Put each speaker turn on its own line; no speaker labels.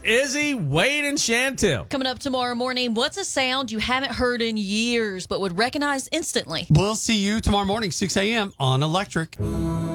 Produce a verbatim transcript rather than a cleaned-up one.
Izzy, Wade, and Chantel.
Coming up tomorrow morning, what's a sound you haven't heard in years but would recognize instantly?
We'll see you tomorrow morning, six a.m. on Electric.